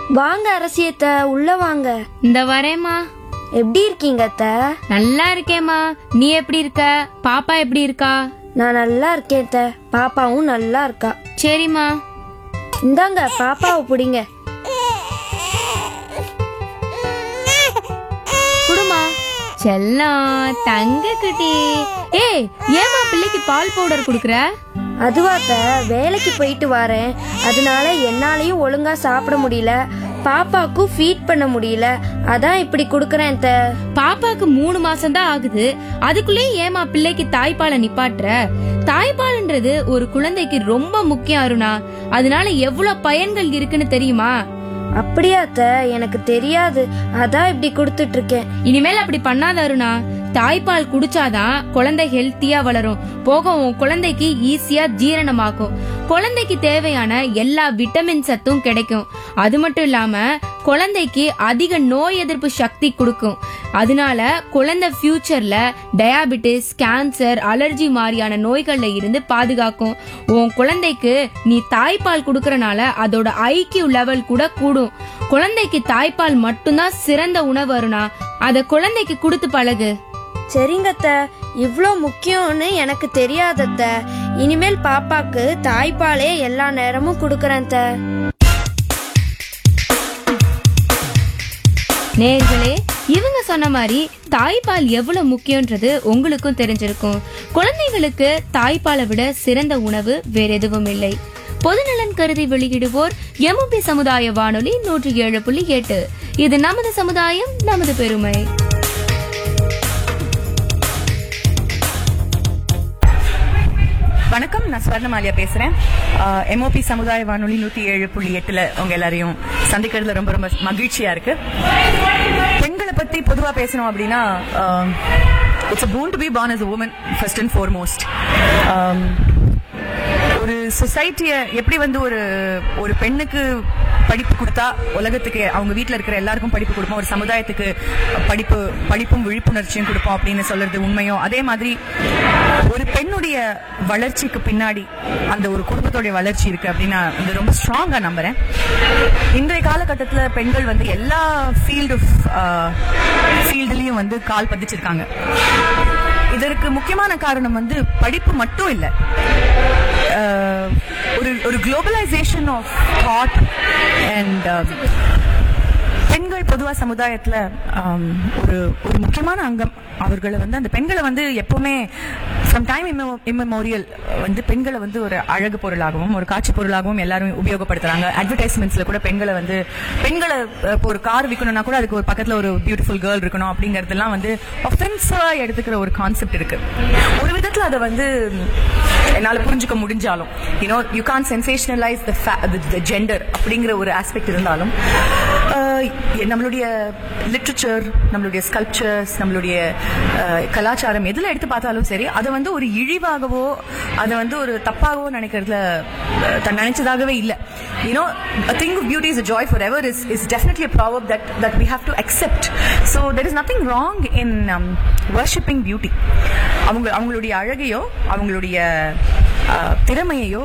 வாங்க அரசியத்த, உள்ள வாங்க. இந்த வரேம்மா. எப்படி இருக்கீங்க அத்தை? நல்லா இருக்கேம்மா. நீ எப்படி இருக்க? பாப்பா எப்படி இருக்கா? நான் நல்லா இருக்கேன் அத்தை. பாப்பாவும் நல்லா இருக்கா. சரிம்மா. இந்தாங்க பாப்பாவை பிடிங்க. குடுமா. செல்லம் தங்க குட்டி. ஏய், ஏமா பிள்ளைக்கு பால் பவுடர் குடுக்குற? அதுவா அத்தை, வேலைக்கு போயிட்டு வரேன், அதனால என்னாலையும் ஒழுங்கா சாப்பிட முடியல, பாப்பாக்கும் ஃபீட் பண்ண முடியல, அதான் இப்படி குடுக்கறேன் அத்தை. பாப்பாக்கு 3 மாசம் தான் ஆகுது, அதுக்குள்ளே ஏமா பிள்ளைக்கு தாய்ப்பாலை நிப்பாட்டுற? தாய்ப்பால்ன்றது ஒரு குழந்தைக்கு ரொம்ப முக்கியம் அருணா. அதனால எவ்வளவு பயன்கள் இருக்குன்னு தெரியுமா? அப்படியா அத்தை? எனக்கு தெரியாது, அதான் இப்படி கொடுத்துட்டு இருக்கேன். இனிமேல் அப்படி பண்ணாத அருணா. தாய்ப்பால் குடிச்சாதான் குழந்தை ஹெல்த்தியா வளரும், போகவும் குழந்தைக்கு ஈஸியா ஜீரணமாகும், குழந்தைக்கு தேவையான எல்லா விட்டமின் சத்தும் கிடைக்கும். அது மட்டும் இல்லாம குழந்தைக்கு அதிக நோய் எதிர்ப்பு சக்தி கொடுக்கும். அதனால குழந்தை ஃபியூச்சர்ல டயாபெட்டிஸ், கேன்சர், அலர்ஜி மாதிரியான நோய்கள்ல இருந்து பாதுகாக்கும். உன் குழந்தைக்கு நீ தாய்ப்பால் குடுக்கறனால அதோட ஐக்கியூ லெவல் கூட கூடும். குழந்தைக்கு தாய்ப்பால் மட்டும்தான் சிறந்த உணவு அருணா. அத குழந்தைக்கு கொடுத்து பழகு. சரிங்க அத்தை, இவ்ளோ முக்கியம்னு எனக்கு தெரியாத அத்தை. இனிமேல் பாப்பாக்கு தாய்ப்பாலே எல்லா நேரமும் கொடுக்கறேன் அத்தை. நேர்களே, இவங்க சொன்ன மாதிரி தாய்ப்பால் எவ்வளவு முக்கியன்றது உங்களுக்கும் தெரிஞ்சிருக்கும். குழந்தைகளுக்கு தாய்ப்பாலை விட சிறந்த உணவு வேற எதுவும் இல்லை. பொதுநலன் கருதி வெளியிடுவோர் எம்ஓபி சமுதாய வானொலி 107.8. இது நமது சமுதாயம், நமது பெருமை. வணக்கம், நான் ஸ்வர்ணமாலியா பேசுறேன். எம்ஓபி சமுதாய வானொலி 107.8ல உங்க எல்லாரையும் சந்திக்கிறதுல ரொம்ப ரொம்ப மகிழ்ச்சியா இருக்கு. பெண்களை பத்தி பொதுவா பேசணும் அப்படின்னா, it's a boon to be born as a woman first and foremost. ஒரு சொசைட்டிய எப்படி வந்து ஒரு பெண்ணுக்கு படிப்பு கொடுத்தா உலகத்துக்கு, அவங்க வீட்டுல இருக்கிற எல்லாருக்கும் படிப்பு கொடுப்போம், ஒரு சமுதாயத்துக்கு படிப்பும் விழிப்புணர்ச்சியும் கொடுப்போம் அப்படின்னு சொல்றது உண்மையும், அதே மாதிரி ஒரு பெண்ணுடைய வளர்ச்சிக்கு பின்னாடி அந்த ஒரு குடும்பத்துடைய வளர்ச்சி இருக்கு அப்படின்னா அது ரொம்ப ஸ்ட்ராங்கா நம்புறேன். இன்றைய காலகட்டத்தில் பெண்கள் வந்து எல்லா ஃபீல்டுலயும் வந்து கால் பதிச்சிருக்காங்க. இதற்கு முக்கியமான காரணம் வந்து படிப்பு மட்டும் இல்ல, ஒரு குளோபலைசேஷன் ஆஃப் தாட் அண்ட் பெண்கள் பொதுவா சமுதாயத்துல ஒரு முக்கியமான அங்கம். அவர்களை வந்து அந்த பெண்களை வந்து எப்பவுமே ஃப்ரம் டைம் இம்மெமோரியல் வந்து பெண்களை வந்து ஒரு அழகு பொருளாகவும் ஒரு காட்சி பொருளாகவும் எல்லாரும் உபயோகப்படுத்துறாங்க. அட்வர்டைஸ்மெண்ட்ஸ்ல கூட பெண்களை இப்போ ஒரு கார் விற்கணும்னா கூட அதுக்கு ஒரு பக்கத்துல ஒரு பியூட்டிஃபுல் கேர்ள் இருக்கணும் அப்படிங்கறதெல்லாம் வந்து ஒஃபென்சிவா எடுத்துக்கிற ஒரு கான்செப்ட் இருக்கு. ஒரு விதத்துல அதை வந்து என்னால புரிஞ்சுக்க முடிஞ்சாலும், you can't sensationalise the gender அப்படிங்கிற ஒரு ஆஸ்பெக்ட் இருந்தாலும், நம்மளுடைய லிட்ரேச்சர், நம்மளுடைய ஸ்கல்ப்சர்ஸ், நம்மளுடைய கலாச்சாரம் எதுல எடுத்து பார்த்தாலும் சரி, அதை வந்து ஒரு இழிவாகவோ அதை வந்து ஒரு தப்பாகவோ நினைக்கிறதுல நினைச்சதாகவே இல்லை. A thing of beauty is a joy forever is definitely a proverb that we have to accept. So there is nothing wrong in worshipping beauty. அவங்களுடைய அழகையோ அவங்களுடைய திறமையோ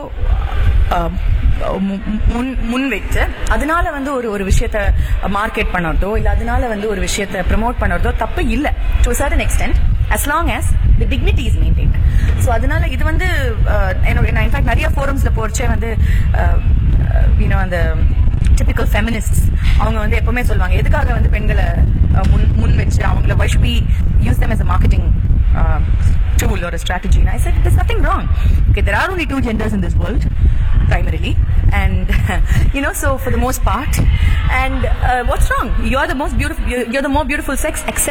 முன் வச்சு அதனால வந்து ஒரு விஷயத்த மார்க்கெட் பண்ணறதோ இல்ல அதனால வந்து ஒரு விஷயத்த ப்ரமோட் பண்ணறதோ தப்பு இல்ல, to a certain extent, as long as the dignity is maintained. So அதனால இது வந்து நான் இன்ஃபேக்ட் நிறைய ஃபோரம்ஸ்ல போறச்சே வந்து அந்த typical feminists அவங்க வந்து எப்பவுமே சொல்லுவாங்க, எதுக்காக வந்து பெண்களை முன் வச்சு அவங்கள why should we use them as a marketing tool or a strategy? And I said there's nothing wrong. Okay, there are only 2 genders in this world primarily, and so for the most part, and what's wrong? You're the more beautiful sex. Accept